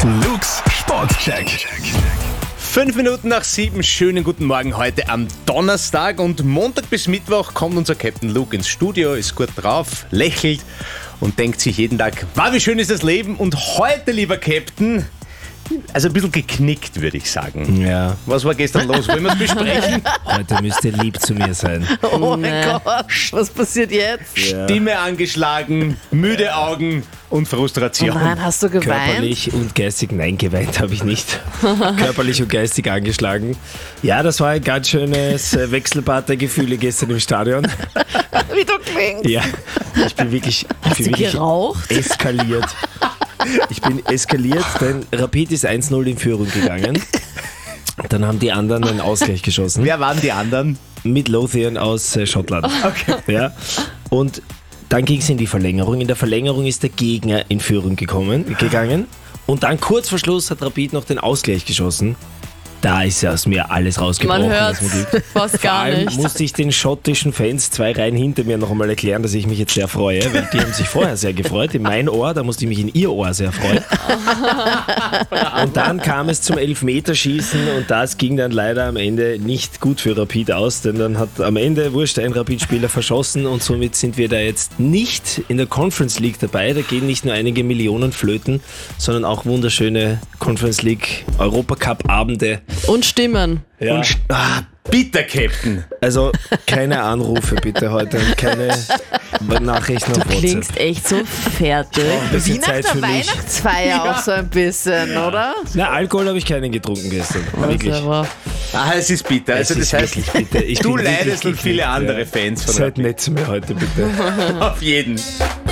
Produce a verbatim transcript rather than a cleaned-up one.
Luke's Sportcheck. Fünf Minuten nach sieben, schönen guten Morgen heute am Donnerstag und Montag bis Mittwoch kommt unser Captain Luke ins Studio, ist gut drauf, lächelt und denkt sich jeden Tag, wow, wie schön ist das Leben. Und heute, lieber Captain, also ein bisschen geknickt, würde ich sagen. Ja. Was war gestern los? Wollen wir es besprechen? Heute müsst ihr lieb zu mir sein. Oh mein Gott, was passiert jetzt? Ja. Stimme angeschlagen, müde Augen und Frustration. Oh nein, hast du geweint? Körperlich und geistig, nein, geweint habe ich nicht. Körperlich und geistig angeschlagen. Ja, das war ein ganz schönes äh, Wechselbad der Gefühle gestern im Stadion. Wie du klingst. Ja, ich bin wirklich, ich Hast bin du wirklich geraucht? eskaliert. Ich bin eskaliert, denn Rapid ist eins null in Führung gegangen. Dann haben die anderen einen Ausgleich geschossen. Wer waren die anderen? Midlothian aus äh, Schottland. Okay. Ja. Und dann ging es in die Verlängerung. In der Verlängerung ist der Gegner in Führung gekommen, gegangen. Und dann kurz vor Schluss hat Rapid noch den Ausgleich geschossen. Da ist ja aus mir alles rausgebrochen. Man hört was man gibt. fast Vor gar allem nicht. musste ich den schottischen Fans zwei Reihen hinter mir noch einmal erklären, dass ich mich jetzt sehr freue, weil die haben sich vorher sehr gefreut. In mein Ohr, da musste ich mich in ihr Ohr sehr freuen. Und dann kam es zum Elfmeterschießen und das ging dann leider am Ende nicht gut für Rapid aus, denn dann hat am Ende wurscht ein Rapid-Spieler verschossen und somit sind wir da jetzt nicht in der Conference League dabei. Da gehen nicht nur einige Millionen flöten, sondern auch wunderschöne Conference League Europacup-Abende. Und Stimmen. Ja. Und, ah, bitter, Captain. Also keine Anrufe bitte heute und keine Nachrichten auf Du WhatsApp. klingst echt so fertig. ein bisschen Wie nach Zeit der für mich. Weihnachtsfeier auch so ein bisschen, oder? Na, Alkohol habe ich keinen getrunken gestern. Wirklich. Aber Ah, es ist bitter. Also Es das ist heißt, wirklich bitter. Ich du bin wirklich leidest und viele geknickt, andere ja. Fans von Seid nett zu mir heute bitte. Auf jeden.